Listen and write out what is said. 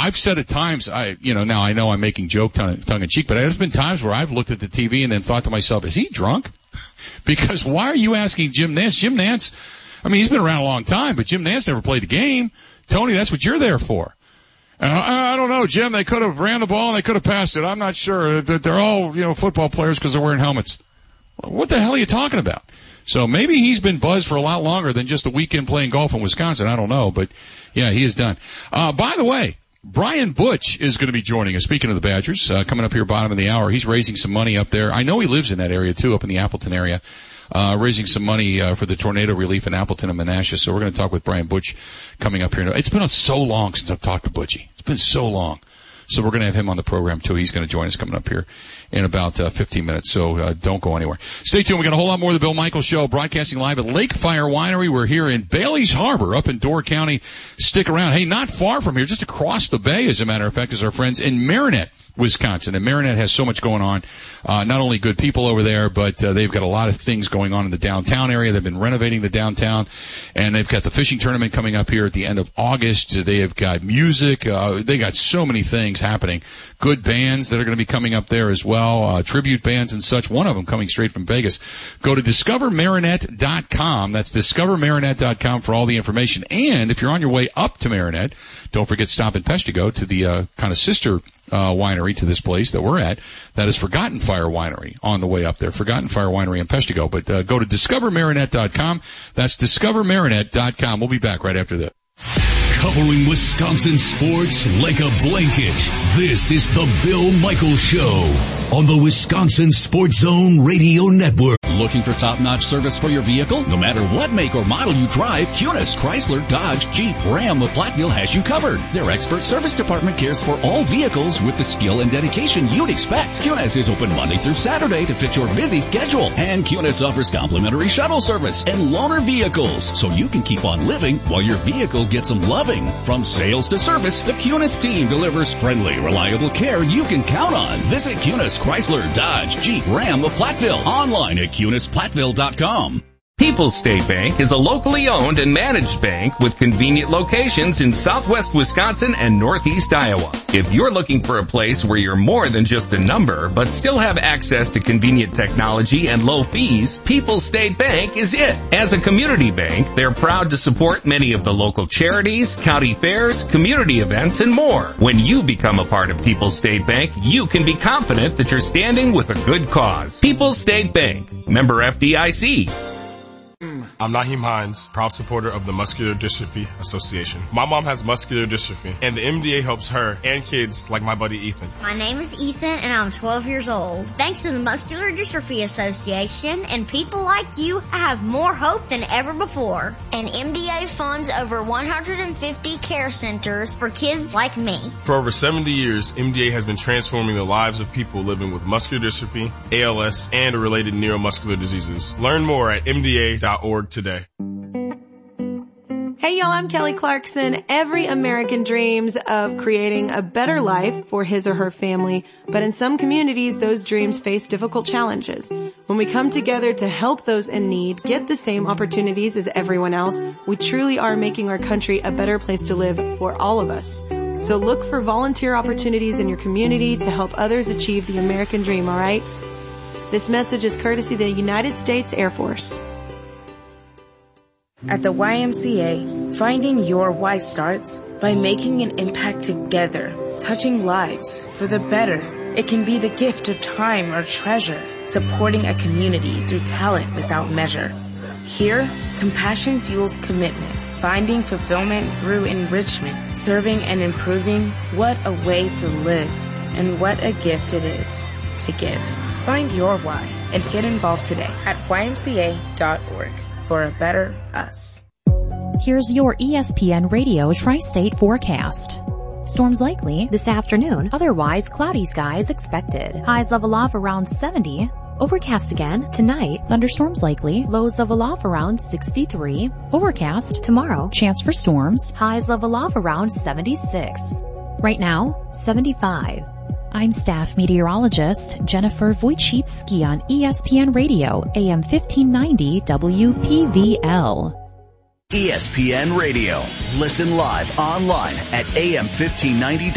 I've said at times, now I know I'm making joke tongue in cheek, but there's been times where I've looked at the TV and then thought to myself, is he drunk? Because why are you asking Jim Nantz? Jim Nantz, I mean, he's been around a long time, but Jim Nantz never played a game. Tony, that's what you're there for. I don't know, Jim. They could have ran the ball and they could have passed it. I'm not sure. They're all, football players because they're wearing helmets. What the hell are you talking about? So maybe he's been buzzed for a lot longer than just a weekend playing golf in Wisconsin. I don't know, but yeah, he is done. By the way, Brian Butch is going to be joining us. Speaking of the Badgers, coming up here bottom of the hour, he's raising some money up there. I know he lives in that area too, up in the Appleton area. Raising some money for the tornado relief in Appleton and Menasha. So we're going to talk with Brian Butch coming up here. It's been so long since I've talked to Butchie. It's been so long. So we're going to have him on the program too. He's going to join us coming up here in about 15 minutes. So don't go anywhere. Stay tuned. We got a whole lot more of the Bill Michaels Show, broadcasting live at Lake Fire Winery. We're here in Bailey's Harbor up in Door County. Stick around. Hey, not far from here, just across the bay, as a matter of fact, is our friends in Marinette, Wisconsin. And Marinette has so much going on. Not only good people over there, but they've got a lot of things going on in the downtown area. They've been renovating the downtown, and they've got the fishing tournament coming up here at the end of August. They have got music. They got so many things happening. Good bands that are going to be coming up there as well. Tribute bands and such. One of them coming straight from Vegas. Go to discovermarinette.com. That's discovermarinette.com for all the information. And if you're on your way up to Marinette, don't forget stop in Peshtigo to the kind of sister winery to this place that we're at. That is Forgotten Fire Winery on the way up there. Forgotten Fire Winery in Peshtigo. But go to discovermarinette.com. That's discovermarinette.com. We'll be back right after this. Covering Wisconsin sports like a blanket. This is the Bill Michaels Show on the Wisconsin Sports Zone Radio Network. Looking for top-notch service for your vehicle? No matter what make or model you drive, Kunis, Chrysler, Dodge, Jeep, Ram of Platteville has you covered. Their expert service department cares for all vehicles with the skill and dedication you'd expect. Kunis is open Monday through Saturday to fit your busy schedule. And Kunis offers complimentary shuttle service and loaner vehicles, so you can keep on living while your vehicle gets some loving. From sales to service, the Kunis team delivers friendly, reliable care you can count on. Visit Kunis, Chrysler, Dodge, Jeep, Ram of Platteville. Online at KunisPlatteville.com. People's State Bank is a locally owned and managed bank with convenient locations in southwest Wisconsin and northeast Iowa. If you're looking for a place where you're more than just a number, but still have access to convenient technology and low fees, People's State Bank is it. As a community bank, they're proud to support many of the local charities, county fairs, community events, and more. When you become a part of People's State Bank, you can be confident that you're standing with a good cause. People's State Bank, member FDIC. I'm Naheem Hines, proud supporter of the Muscular Dystrophy Association. My mom has muscular dystrophy, and the MDA helps her and kids like my buddy Ethan. My name is Ethan, and I'm 12 years old. Thanks to the Muscular Dystrophy Association and people like you, I have more hope than ever before. And MDA funds over 150 care centers for kids like me. For over 70 years, MDA has been transforming the lives of people living with muscular dystrophy, ALS, and related neuromuscular diseases. Learn more at MDA.org today. Hey y'all, I'm Kelly Clarkson. Every American dreams of creating a better life for his or her family, but in some communities, those dreams face difficult challenges. When we come together to help those in need get the same opportunities as everyone else, we truly are making our country a better place to live for all of us. So look for volunteer opportunities in your community to help others achieve the American dream, alright? This message is courtesy of the United States Air Force. At the YMCA, finding your why starts by making an impact together, touching lives for the better. It can be the gift of time or treasure, supporting a community through talent without measure. Here, compassion fuels commitment, finding fulfillment through enrichment, serving and improving. What a way to live, and what a gift it is to give. Find your why and get involved today at ymca.org. for a better us. Here's your ESPN Radio Tri-State forecast. Storms likely this afternoon, otherwise cloudy skies expected. Highs level off around 70. Overcast again tonight, thunderstorms likely. Lows level off around 63. Overcast tomorrow, chance for storms. Highs level off around 76. Right now, 75. I'm staff meteorologist Jennifer Wojcicki on ESPN Radio, AM 1590 WPVL. ESPN Radio. Listen live online at AM 1590